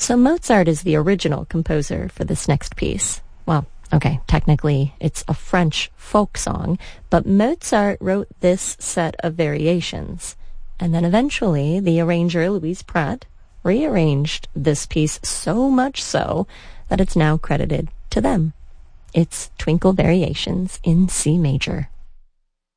So Mozart is the original composer for this next piece. Well, okay, technically it's a French folk song, but Mozart wrote this set of variations. And then eventually the arranger Louise Pratt rearranged this piece so much so that it's now credited to them. It's Twinkle Variations in C major.